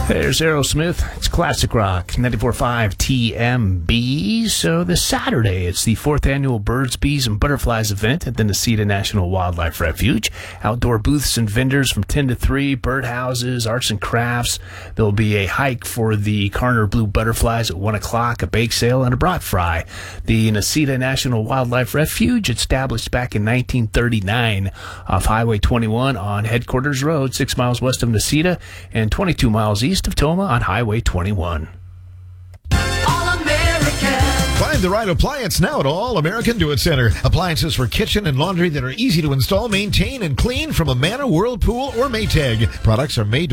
There's Aerosmith. It's classic rock, 94.5 TMB. So this Saturday, it's the 4th annual Birds, Bees, and Butterflies event at the Necedah National Wildlife Refuge. Outdoor booths and vendors from 10 to 3, birdhouses, arts and crafts. There'll be a hike for the Karner blue butterflies at 1 o'clock, a bake sale, and a brat fry. The Necedah National Wildlife Refuge, established back in 1939 off Highway 21 on Headquarters Road, 6 miles west of Necedah and 22 miles east of Toma on Highway 21. Find the right appliance now at All American Do It Center. Appliances for kitchen and laundry that are easy to install, maintain, and clean from Amana, Whirlpool, or Maytag. Products are made